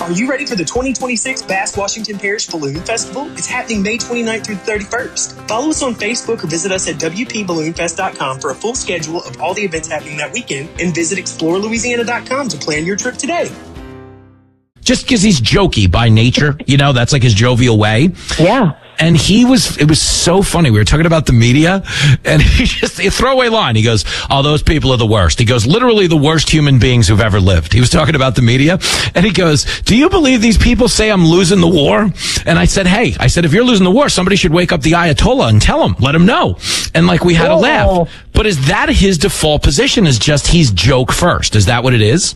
Are you ready for the 2026 Bass Washington Parish Balloon Festival? It's happening May 29th through the 31st. Follow us on Facebook or visit us at WPBalloonFest.com for a full schedule of all the events happening that weekend, and visit ExploreLouisiana.com to plan your trip today. Just because he's jokey by nature, that's like his jovial way. Yeah. And it was so funny. We were talking about the media, and he just, a throwaway line. He goes, "Oh, those people are the worst." He goes, "Literally the worst human beings who've ever lived." He was talking about the media, and he goes, "Do you believe these people say I'm losing the war?" And I said, if you're losing the war, somebody should wake up the Ayatollah and tell him, let him know. And we had a laugh. But is that his default position? Is just he's joke first? Is that what it is?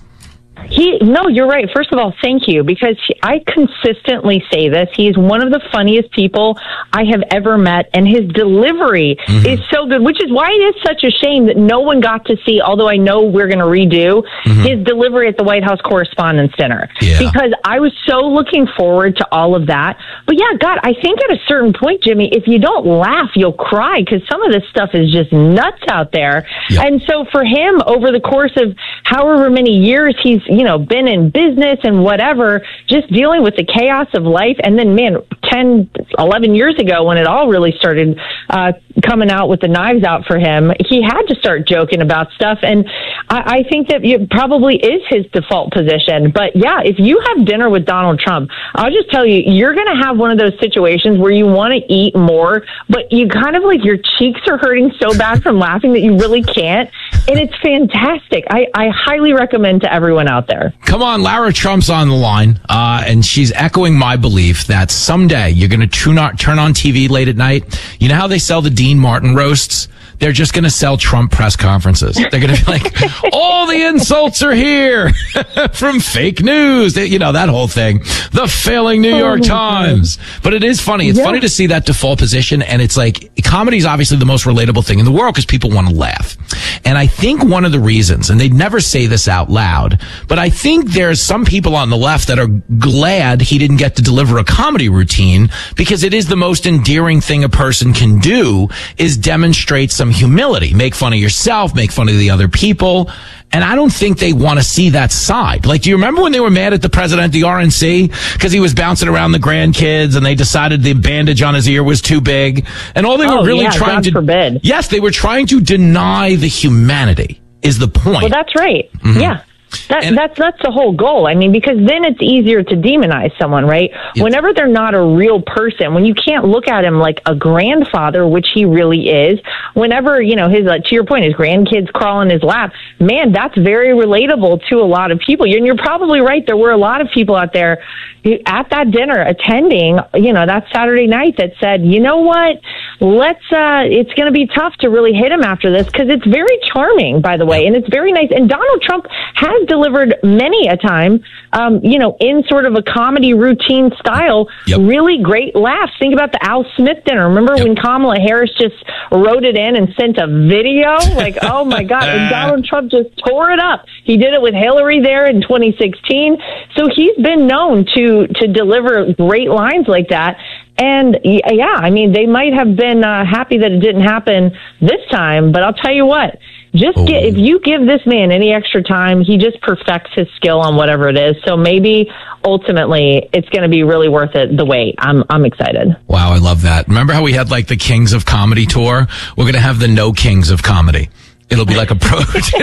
No, you're right. First of all, thank you, because I consistently say this. He's one of the funniest people I have ever met, and his delivery is so good, which is why it is such a shame that no one got to see, although I know we're going to redo his delivery at the White House Correspondents' Dinner, because I was so looking forward to all of that. But yeah, God, I think at a certain point, Jimmy, if you don't laugh, you'll cry, because some of this stuff is just nuts out there. Yep. And so for him, over the course of however many years he's been in business and whatever, just dealing with the chaos of life. And then, 10, 11 years ago, when it all really started coming out with the knives out for him, he had to start joking about stuff. And I think that it probably is his default position. But yeah, if you have dinner with Donald Trump, I'll just tell you, you're going to have one of those situations where you want to eat more, but you kind of your cheeks are hurting so bad from laughing that you really can't. And it's fantastic. I highly recommend to everyone out there. Come on, Lara Trump's on the line, and she's echoing my belief that someday you're going to turn on TV late at night. You know how they sell the Dean Martin roasts? They're just going to sell Trump press conferences. They're going to be like, all the insults are here from fake news. That whole thing. The failing New York Times. But it is funny. It's funny to see that default position. And it's comedy is obviously the most relatable thing in the world because people want to laugh. And I think one of the reasons, and they'd never say this out loud, but I think there's some people on the left that are glad he didn't get to deliver a comedy routine, because it is the most endearing thing a person can do, is demonstrate some humility, make fun of yourself, make fun of the other people. And I don't think they want to see that side. Do you remember when they were mad at the president of the RNC because he was bouncing around the grandkids and they decided the bandage on his ear was too big? And all they were really trying God forbid. Yes, they were trying to deny the humanity is the point. Well, that's right. Yeah. That's the whole goal. I mean, because then it's easier to demonize someone, right? Yes. Whenever they're not a real person, when you can't look at him like a grandfather, which he really is, whenever, his, to your point, his grandkids crawl in his lap, man, that's very relatable to a lot of people. And you're probably right. There were a lot of people out there at that dinner attending, that Saturday night that said, you know what, it's going to be tough to really hit him after this, because it's very charming, by the way, and it's very nice. And Donald Trump has delivered many a time, in sort of a comedy routine style, really great laughs. Think about the Al Smith dinner. Remember when Kamala Harris just wrote it in and sent a video? Oh my God. And Donald Trump just tore it up. He did it with Hillary there in 2016. So he's been known to deliver great lines like that. And they might have been happy that it didn't happen this time, but I'll tell you what, if you give this man any extra time, he just perfects his skill on whatever it is. So maybe ultimately it's going to be really worth it, the wait. I'm excited. Wow, I love that. Remember how we had the Kings of Comedy tour? We're going to have the No Kings of Comedy. It'll be like a protest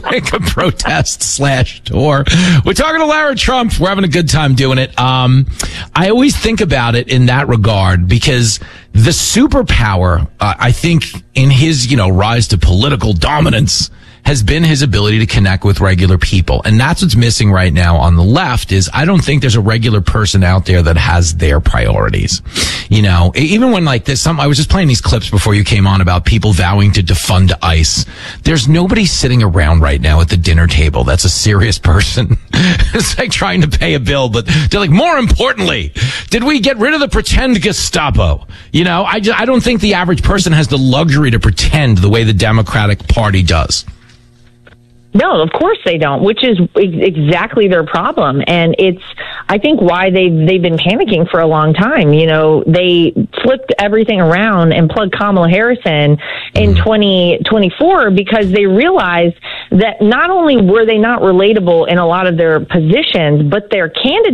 / tour. We're talking to Lara Trump. We're having a good time doing it. I always think about it in that regard, because the superpower, I think, in his, rise to political dominance has been his ability to connect with regular people. And that's what's missing right now on the left. Is I don't think there's a regular person out there that has their priorities. Even when this, I was just playing these clips before you came on about people vowing to defund ICE. There's nobody sitting around right now at the dinner table that's a serious person. It's trying to pay a bill, but they're more importantly, did we get rid of the pretend Gestapo? I don't think the average person has the luxury to pretend the way the Democratic Party does. No, of course they don't, which is exactly their problem. And it's, I think, why they've been panicking for a long time. They flipped everything around and plugged Kamala Harris in 2024 because they realized that not only were they not relatable in a lot of their positions, but their candidates